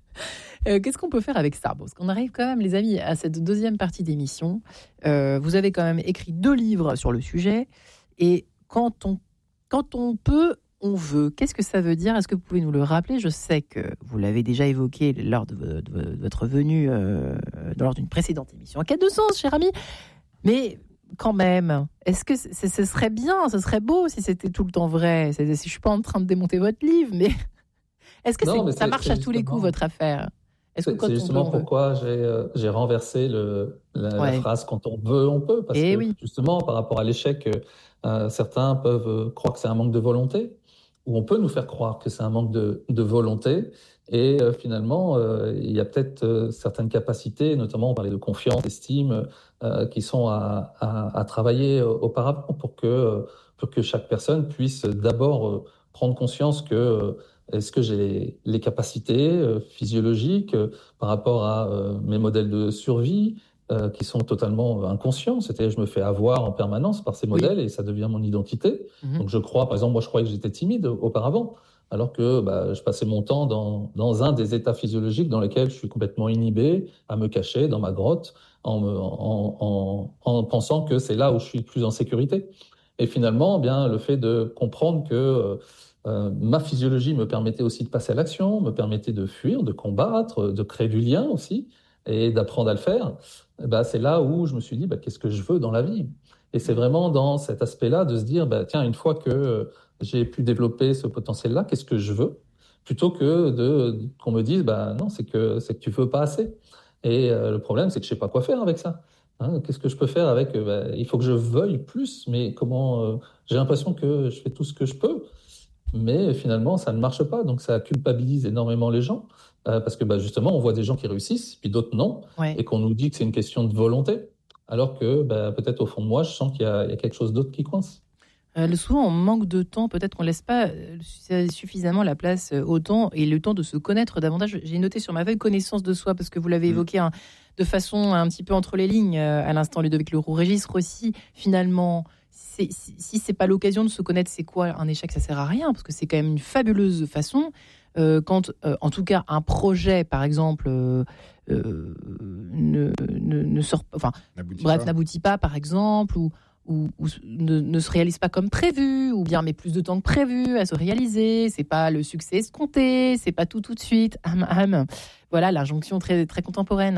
euh, qu'est-ce qu'on peut faire avec ça? Parce qu'on arrive quand même, les amis, à cette deuxième partie d'émission. Euh, vous avez quand même écrit deux livres sur le sujet. Et quand on, quand on peut, on veut. Qu'est-ce que ça veut dire? Est-ce que vous pouvez nous le rappeler? Je sais que vous l'avez déjà évoqué lors de, de- de votre venue, euh, lors d'une précédente émission. En quête de sens, cher ami. Mais quand même, est-ce que c- c- ce serait bien, ce serait beau si c'était tout le temps vrai? C'est- Je suis pas en train de démonter votre livre, mais est-ce que Non, c'est- mais ça c'est- marche c'est à tous les justement- coups, votre affaire? Est-ce que C'est quand c'est on justement peut, on veut? pourquoi j'ai euh, j'ai renversé le, la, la Ouais. phrase quand on veut, on peut. Parce Eh que oui. justement, par rapport à l'échec, euh, certains peuvent euh, croire que c'est un manque de volonté, ou on peut nous faire croire que c'est un manque de, de volonté. Et euh, finalement, euh, il y a peut-être euh, certaines capacités, notamment on parlait de confiance, d'estime, euh, qui sont à, à, à travailler euh, auparavant pour que, euh, pour que chaque personne puisse d'abord euh, prendre conscience que euh, est-ce que j'ai les, les capacités euh, physiologiques euh, par rapport à euh, mes modèles de survie euh, qui sont totalement euh, inconscients. C'est-à-dire je me fais avoir en permanence par ces Oui. modèles et ça devient mon identité. Mhm. Donc je crois, par exemple, moi je croyais que j'étais timide auparavant, alors que bah, je passais mon temps dans, dans un des états physiologiques dans lesquels je suis complètement inhibé, à me cacher dans ma grotte, en, me, en, en, en pensant que c'est là où je suis le plus en sécurité. Et finalement, eh bien, le fait de comprendre que euh, euh, ma physiologie me permettait aussi de passer à l'action, me permettait de fuir, de combattre, de créer du lien aussi, et d'apprendre à le faire, eh ben, c'est là où je me suis dit, bah, qu'est-ce que je veux dans la vie? Et c'est vraiment dans cet aspect-là de se dire, bah, tiens, une fois que euh, j'ai pu développer ce potentiel-là, qu'est-ce que je veux? Plutôt que de, de- qu'on me dise, bah, non, c'est que, c'est que tu veux pas assez. Et euh, le problème, c'est que je sais pas quoi faire avec ça. Hein, qu'est-ce que je peux faire avec euh, bah, il faut que je veuille plus, mais comment euh, j'ai l'impression que je fais tout ce que je peux, mais finalement, ça ne marche pas. Donc, ça culpabilise énormément les gens, euh, parce que bah, justement, on voit des gens qui réussissent, puis d'autres non, Ouais. et qu'on nous dit que c'est une question de volonté, alors que bah, peut-être au fond de moi, je sens qu'il y a, il y a quelque chose d'autre qui coince. Euh, le- souvent, on manque de temps. Peut-être qu'on laisse pas euh, suffisamment la place euh, au temps et le temps de se connaître davantage. J'ai noté sur ma feuille connaissance de soi parce que vous l'avez Mmh. évoqué hein, de façon un petit peu entre les lignes euh, à l'instant, Ludovic Leroux. Régis Rossi, finalement, c'est- si, si c'est pas l'occasion de se connaître, c'est quoi un échec? Ça sert à rien parce que c'est quand même une fabuleuse façon. Euh, quand, euh, en tout cas, un projet, par exemple, euh, euh, ne, ne, ne sort pas, enfin, N'aboutit bref, pas. n'aboutit pas, par exemple, ou, ou, ou ne, ne se réalise pas comme prévu, ou bien met plus de temps que prévu à se réaliser, c'est pas le succès escompté, c'est pas tout tout de suite, ham, ham. Voilà l'injonction très, très contemporaine.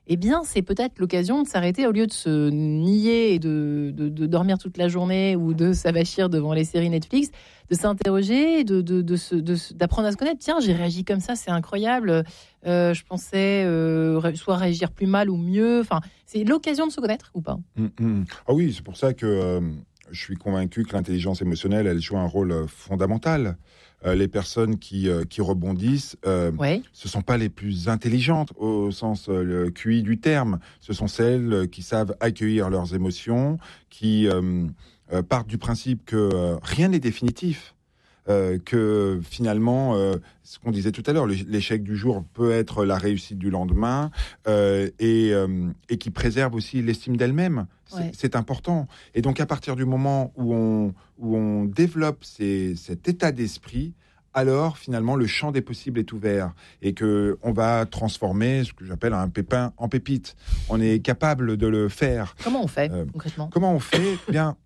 eh bien, c'est peut-être l'occasion de s'arrêter au lieu de se nier et de, de, de dormir toute la journée ou de s'avachir devant les séries Netflix, de s'interroger, de, de, de, se, de, d'apprendre à se connaître. Tiens, j'ai réagi comme ça, c'est incroyable. Euh, je pensais euh, soit réagir plus mal ou mieux. Enfin, c'est l'occasion de se connaître ou pas? Mmh, mmh. Ah oui, c'est pour ça que euh, je suis convaincu que l'intelligence émotionnelle, elle joue un rôle euh, fondamental. Euh, les personnes qui, euh, qui rebondissent, euh, Ouais. ce ne sont pas les plus intelligentes au sens euh, le Q I du terme. Ce sont celles euh, qui savent accueillir leurs émotions, qui euh, euh, partent du principe que euh, rien n'est définitif. Euh, que finalement, euh, ce qu'on disait tout à l'heure, l'échec du jour peut être la réussite du lendemain, euh, et, euh, et qui préserve aussi l'estime d'elle-même. C'est, Ouais. c'est important. Et donc, à partir du moment où on, où on développe ces, cet état d'esprit, alors finalement, le champ des possibles est ouvert et que on va transformer ce que j'appelle un pépin en pépite. On est capable de le faire. Comment on fait Euh, concrètement? Comment on fait? Eh bien.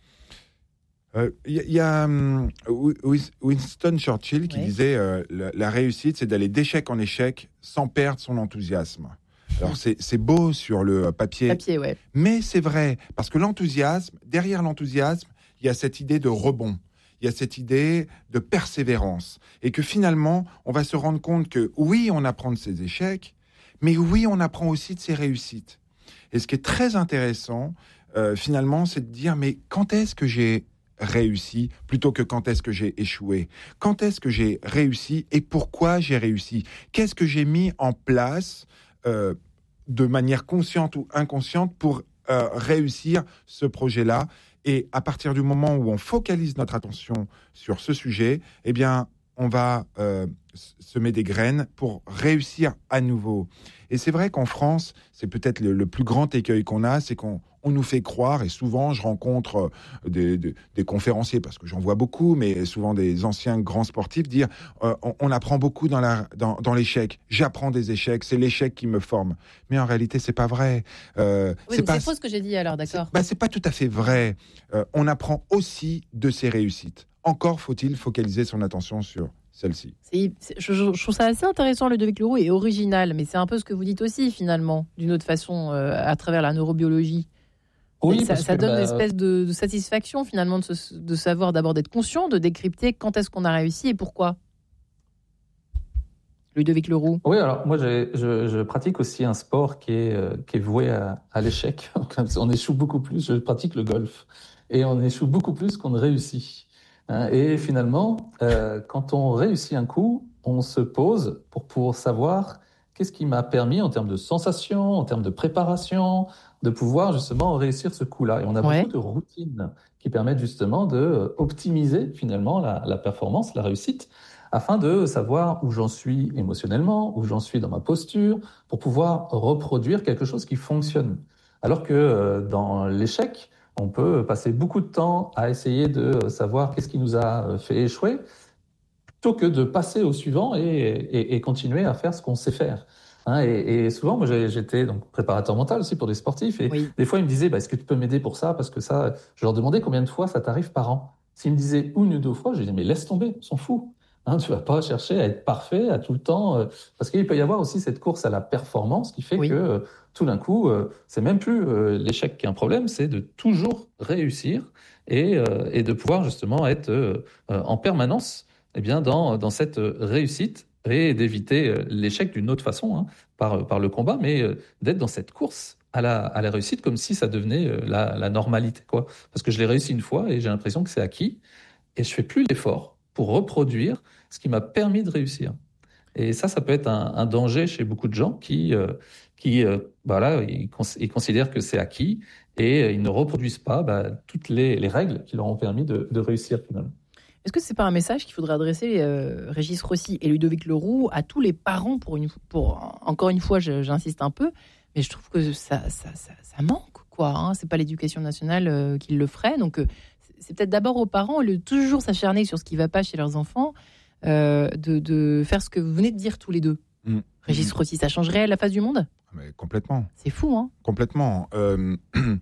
Il euh, y, y a um, Winston Churchill qui Ouais. disait euh, la, la réussite, c'est d'aller d'échec en échec sans perdre son enthousiasme. Alors c'est, c'est beau sur le papier, Papier, ouais. mais c'est vrai, parce que l'enthousiasme, derrière l'enthousiasme, il y a cette idée de rebond, il y a cette idée de persévérance, et que finalement, on va se rendre compte que oui, on apprend de ses échecs, mais oui, on apprend aussi de ses réussites. Et ce qui est très intéressant, euh, finalement, c'est de dire, mais quand est-ce que j'ai réussi plutôt que quand est-ce que j'ai échoué? Quand est-ce que j'ai réussi et pourquoi j'ai réussi? Qu'est-ce que j'ai mis en place euh, de manière consciente ou inconsciente pour euh, réussir ce projet-là? Et à partir du moment où on focalise notre attention sur ce sujet, eh bien, on va euh, semer des graines pour réussir à nouveau. Et c'est vrai qu'en France, c'est peut-être le, le plus grand écueil qu'on a, c'est qu'on on nous fait croire, et souvent je rencontre des, des, des conférenciers, parce que j'en vois beaucoup, mais souvent des anciens grands sportifs, dire euh, on, on apprend beaucoup dans, la, dans, dans l'échec, j'apprends des échecs, c'est l'échec qui me forme. Mais en réalité, c'est pas vrai. Euh, Oui, c'est, donc pas, c'est faux ce que j'ai dit alors, d'accord. c'est, bah, c'est pas tout à fait vrai. Euh, on apprend aussi de ses réussites. Encore faut-il focaliser son attention sur celle-ci. C'est, c'est, je, je trouve ça assez intéressant, Ludovic Leroux, et original, mais c'est un peu ce que vous dites aussi, finalement, d'une autre façon, euh, à travers la neurobiologie. Oui, ça, parce ça que, donne bah, une espèce de, de satisfaction, finalement, de, se, de savoir d'abord d'être conscient, de décrypter quand est-ce qu'on a réussi et pourquoi. Ludovic Leroux. Oui, alors moi, j'ai, je, je pratique aussi un sport qui est, euh, qui est voué à, à l'échec. On échoue beaucoup plus. Je pratique le golf. Et on échoue beaucoup plus qu'on ne réussit. Hein, et finalement, euh, quand on réussit un coup, on se pose pour, pour savoir qu'est-ce qui m'a permis, en termes de sensations, en termes de préparation, de pouvoir justement réussir ce coup-là. Et on a Ouais. beaucoup de routines qui permettent justement de optimiser finalement la, la performance, la réussite, afin de savoir où j'en suis émotionnellement, où j'en suis dans ma posture, pour pouvoir reproduire quelque chose qui fonctionne. Alors que euh, dans l'échec, on peut passer beaucoup de temps à essayer de savoir qu'est-ce qui nous a fait échouer, plutôt que de passer au suivant et, et, et continuer à faire ce qu'on sait faire. Hein, et, et souvent, moi, j'ai, j'étais donc préparateur mental aussi pour des sportifs, et Oui. des fois, ils me disaient, bah, est-ce que tu peux m'aider pour ça? Parce que ça, je leur demandais combien de fois ça t'arrive par an. S'ils me disaient une ou deux fois, je disais, mais laisse tomber, on s'en fout. Hein, tu vas pas chercher à être parfait à tout le temps, euh, parce qu'il peut y avoir aussi cette course à la performance qui fait Oui. que euh, tout d'un coup, euh, c'est même plus euh, l'échec qui est un problème, c'est de toujours réussir et, euh, et de pouvoir justement être euh, euh, en permanence, eh bien, dans, dans cette réussite, et d'éviter euh, l'échec d'une autre façon, hein, par, par le combat, mais euh, d'être dans cette course à la, à la réussite comme si ça devenait euh, la, la normalité, quoi. Parce que je l'ai réussi une fois et j'ai l'impression que c'est acquis, et je fais plus l'effort pour reproduire ce qui m'a permis de réussir. Et ça, ça peut être un, un danger chez beaucoup de gens qui, euh, qui euh, voilà, ils, cons- ils considèrent que c'est acquis et euh, ils ne reproduisent pas bah, toutes les, les règles qui leur ont permis de, de réussir finalement. Est-ce que c'est pas un message qu'il faudrait adresser, euh, Régis Rossi et Ludovic Leroux, à tous les parents pour une, pour encore une fois, je, j'insiste un peu, mais je trouve que ça, ça, ça, ça manque, quoi. Hein. C'est pas l'éducation nationale euh, qui le ferait, donc euh, c'est peut-être d'abord aux parents, au lieu de toujours s'acharner sur ce qui va pas chez leurs enfants, euh, de, de faire ce que vous venez de dire tous les deux. Mmh. Régis Mmh. Rossi, ça changerait la face du monde? Mais complètement. C'est fou, hein? Complètement. Euh,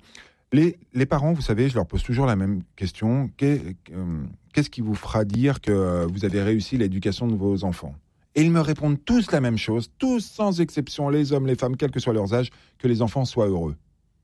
les, les parents, vous savez, je leur pose toujours la même question. Qu'est, euh, qu'est-ce qui vous fera dire que vous avez réussi l'éducation de vos enfants? Et ils me répondent tous la même chose, tous sans exception, les hommes, les femmes, quel que soit leur âge, que les enfants soient heureux.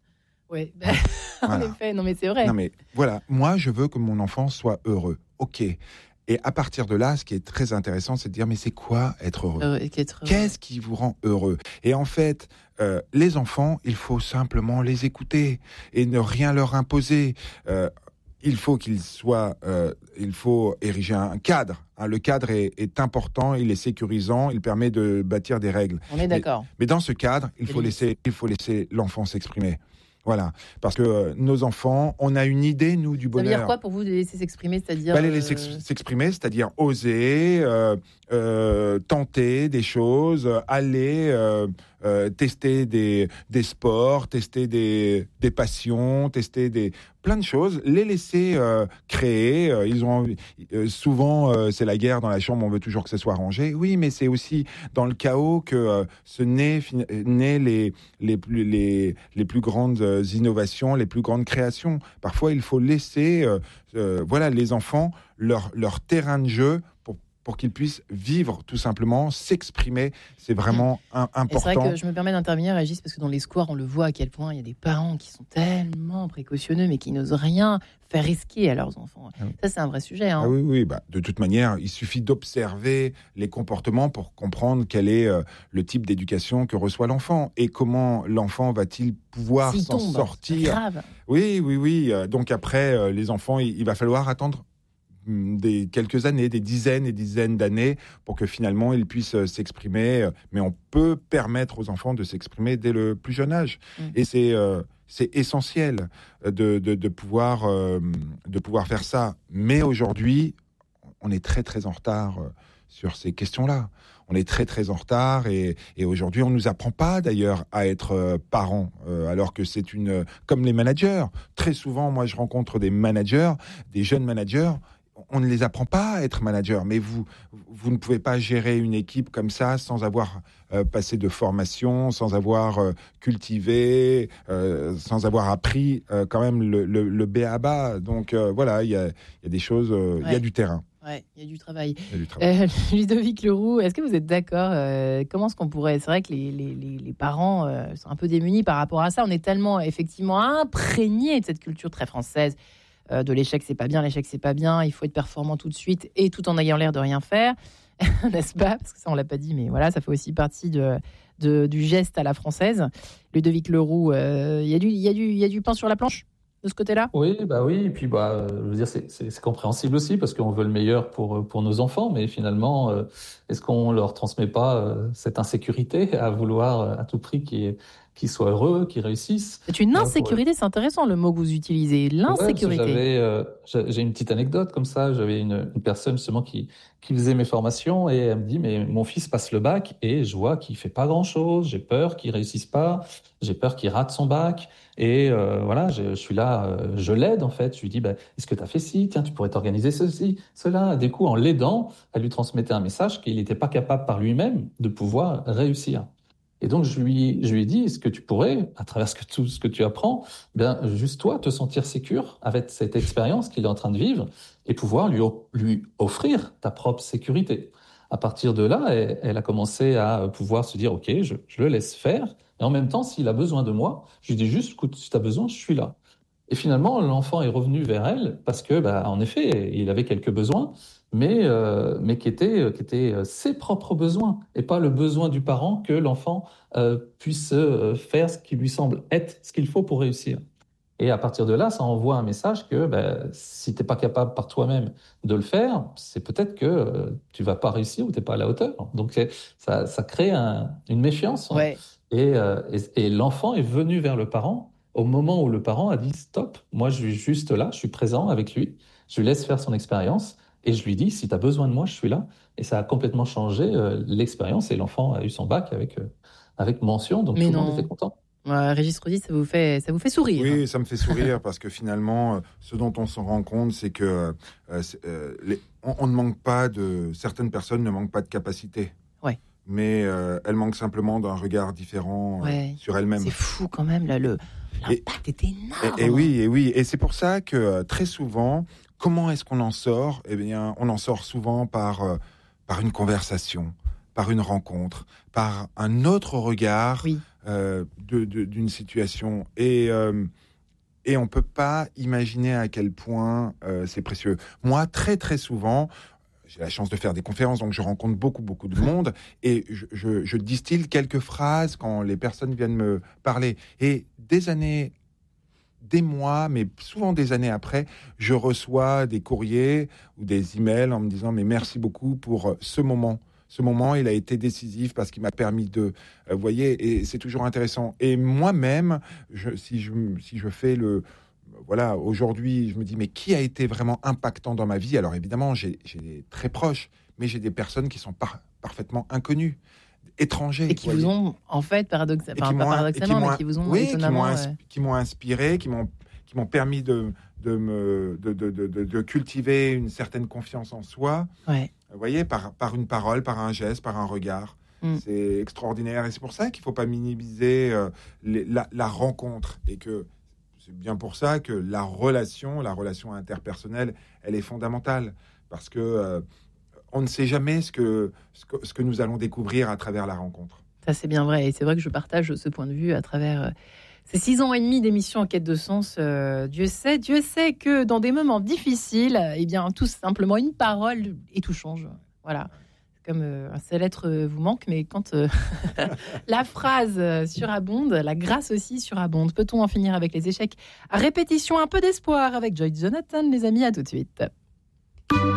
Oui, bah, voilà. En effet, non mais c'est vrai. Non mais voilà, moi je veux que mon enfant soit heureux. Ok. Et à partir de là, ce qui est très intéressant, c'est de dire mais c'est quoi être heureux, euh, être heureux. Qu'est-ce qui vous rend heureux? Et en fait, euh, les enfants, il faut simplement les écouter et ne rien leur imposer. Euh, il faut qu'ils soient, euh, il faut ériger un cadre. Hein. Le cadre est, est important, il est sécurisant, il permet de bâtir des règles. On est d'accord. Mais, mais dans ce cadre, il faut laisser, il faut laisser l'enfant s'exprimer. Voilà, parce que euh, nos enfants, on a une idée, nous, du bonheur. Ça veut dire quoi pour vous de les laisser s'exprimer, c'est-à-dire bah, les laisser euh... s'exprimer, c'est-à-dire oser, euh, euh, tenter des choses, aller euh, euh, tester des, des sports, tester des, des passions, tester des plein de choses, les laisser euh, créer. Euh, ils ont envie, euh, souvent, euh, c'est la guerre dans la chambre, on veut toujours que ce soit rangé. Oui, mais c'est aussi dans le chaos que euh, se naît, naît les, les, plus, les, les plus grandes innovations, les plus grandes créations. Parfois, il faut laisser euh, euh, voilà, les enfants leur, leur terrain de jeu pour pour qu'ils puissent vivre, tout simplement, s'exprimer. C'est vraiment un, important. Et c'est vrai que je me permets d'intervenir, Régis, parce que dans les squares, on le voit à quel point il y a des parents qui sont tellement précautionneux, mais qui n'osent rien faire risquer à leurs enfants. Ah oui. Ça, c'est un vrai sujet. Hein. Ah oui, oui. Bah, de toute manière, il suffit d'observer les comportements pour comprendre quel est euh, le type d'éducation que reçoit l'enfant et comment l'enfant va-t-il pouvoir S'il s'en tombe, sortir. C'est grave. Oui, oui, oui. Donc après, euh, les enfants, il, il va falloir attendre des quelques années, des dizaines et dizaines d'années pour que finalement ils puissent s'exprimer. Mais on peut permettre aux enfants de s'exprimer dès le plus jeune âge. Mmh. Et c'est, euh, c'est essentiel de, de, de, pouvoir, euh, de pouvoir faire ça. Mais aujourd'hui, on est très très en retard sur ces questions-là. On est très très en retard et, et aujourd'hui on nous apprend pas d'ailleurs à être euh, parents euh, alors que c'est une comme les managers. Très souvent, moi je rencontre des managers, des jeunes managers. On ne les apprend pas à être manager, mais vous, vous ne pouvez pas gérer une équipe comme ça sans avoir euh, passé de formation, sans avoir euh, cultivé, euh, sans avoir appris euh, quand même le, le, le b a ba. Donc euh, voilà, il y a, y a des choses, il ouais. y a du terrain. Ouais, il y a du travail. Y a du travail. Euh, Ludovic Leroux, est-ce que vous êtes d'accord euh, Comment est-ce qu'on pourrait... C'est vrai que les, les, les, les parents euh, sont un peu démunis par rapport à ça. On est tellement effectivement imprégnés de cette culture très française. De l'échec, c'est pas bien, l'échec, c'est pas bien, il faut être performant tout de suite et tout en ayant l'air de rien faire, n'est-ce pas? Parce que ça, on l'a pas dit, mais voilà, ça fait aussi partie de, de, du geste à la française. Ludovic Leroux, il euh, y, y, y a du pain sur la planche de ce côté-là? Oui, bah oui, et puis bah, je veux dire, c'est, c'est, c'est compréhensible aussi parce qu'on veut le meilleur pour, pour nos enfants, mais finalement, euh, est-ce qu'on leur transmet pas euh, cette insécurité à vouloir euh, à tout prix qu'ils est... qu'ils soient heureux, qu'ils réussissent. C'est une insécurité, c'est intéressant le mot que vous utilisez, l'insécurité. Ouais, j'avais, euh, j'ai une petite anecdote comme ça, j'avais une, une personne justement qui, qui faisait mes formations et elle me dit, mais mon fils passe le bac et je vois qu'il fait pas grand-chose, j'ai peur qu'il réussisse pas, j'ai peur qu'il rate son bac et euh, voilà, je, je suis là, euh, je l'aide en fait, je lui dis, bah, est-ce que tu as fait ci, tiens, tu pourrais t'organiser ceci, cela. Du coup, en l'aidant, elle lui transmettait un message qu'il n'était pas capable par lui-même de pouvoir réussir. Et donc, je lui, je lui ai dit, est-ce que tu pourrais, à travers ce que, tout ce que tu apprends, bien, juste toi, te sentir sécure avec cette expérience qu'il est en train de vivre et pouvoir lui, lui offrir ta propre sécurité. À partir de là, elle, elle a commencé à pouvoir se dire, OK, je, je le laisse faire. Et en même temps, s'il a besoin de moi, je lui dis juste, écoute, si tu as besoin, je suis là. Et finalement, l'enfant est revenu vers elle parce que, bah, en effet, il avait quelques besoins, mais, euh, mais qui étaient, qui étaient ses propres besoins et pas le besoin du parent que l'enfant euh, puisse faire ce qui lui semble être ce qu'il faut pour réussir. Et à partir de là, ça envoie un message que bah, si tu n'es pas capable par toi-même de le faire, c'est peut-être que euh, tu ne vas pas réussir ou tu n'es pas à la hauteur. Donc, c'est, ça, ça crée un, une méfiance. Ouais. Et, euh, et, et l'enfant est venu vers le parent au moment où le parent a dit « Stop, moi je suis juste là, je suis présent avec lui, je lui laisse faire son expérience et je lui dis « Si tu as besoin de moi, je suis là ». Et ça a complètement changé euh, l'expérience et l'enfant a eu son bac avec, euh, avec mention, donc Mais tout non. le monde était content. Ouais, Régis Rodi, ça vous fait, ça vous fait sourire. Oui, ça me fait sourire parce que finalement, ce dont on se rend compte, c'est que euh, c'est, euh, les, on, on ne manque pas de... Certaines personnes ne manquent pas de capacité. Ouais. Mais euh, elles manquent simplement d'un regard différent ouais. euh, sur elles-mêmes. C'est fou quand même, là, le... l'impact est énorme. Et, et oui, et oui, et c'est pour ça que euh, très souvent, comment est-ce qu'on en sort ? Eh bien, on en sort souvent par, euh, par une conversation, par une rencontre, par un autre regard Oui. euh, de, de, d'une situation. Et, euh, et on ne peut pas imaginer à quel point euh, c'est précieux. Moi, très très souvent, j'ai la chance de faire des conférences, donc je rencontre beaucoup, beaucoup de monde, et je, je, je distille quelques phrases quand les personnes viennent me parler. Et des années, des mois, mais souvent des années après, je reçois des courriers ou des emails en me disant « mais merci beaucoup pour ce moment ». Ce moment, il a été décisif parce qu'il m'a permis de... Vous euh, voyez, et c'est toujours intéressant. Et moi-même, je, si, je, si je fais le... Voilà, aujourd'hui, je me dis, mais qui a été vraiment impactant dans ma vie ? Alors évidemment, j'ai, j'ai des très proches, mais j'ai des personnes qui sont par, parfaitement inconnues, étrangers. Et qui vous, vous ont, en fait, paradoxa- enfin, pas paradoxalement, mais qui vous ont oui, étonnamment... Qui m'ont, ins- qui m'ont inspiré, qui m'ont, qui m'ont permis de, de, me, de, de, de, de, de cultiver une certaine confiance en soi. Ouais. Vous voyez, par, par une parole, par un geste, par un regard. Mm. C'est extraordinaire. Et c'est pour ça qu'il ne faut pas minimiser euh, les, la, la rencontre. Et que c'est bien pour ça que la relation, la relation interpersonnelle, elle est fondamentale. Parce que euh, on ne sait jamais ce que, ce, que, ce que nous allons découvrir à travers la rencontre. Ça, c'est bien vrai. Et c'est vrai que je partage ce point de vue à travers... Euh... Ces six ans et demi d'émission en quête de sens, euh, Dieu sait, Dieu sait que dans des moments difficiles, eh bien, tout simplement une parole et tout change. Voilà. Comme euh, un seul être vous manque, mais quand euh, la phrase surabonde, la grâce aussi surabonde. Peut-on en finir avec les échecs ? À répétition, un peu d'espoir avec Joy Jonathan, les amis, à tout de suite.